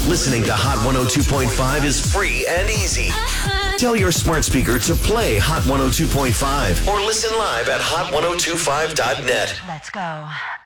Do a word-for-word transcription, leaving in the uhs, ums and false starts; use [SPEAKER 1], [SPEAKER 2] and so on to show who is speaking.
[SPEAKER 1] Listening to Hot one oh two point five is free and easy. Tell your smart speaker to play Hot one oh two point five or listen live at hot ten twenty-five dot net.
[SPEAKER 2] Let's go.